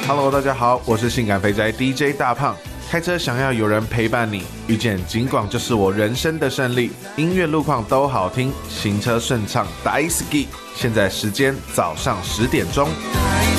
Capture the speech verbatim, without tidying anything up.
Hello， 大家好，我是性感肥宅 D J 大胖。开车想要有人陪伴你，遇见警广就是我人生的胜利。音乐路况都好听，行车顺畅，大好き。现在时间早上十点钟。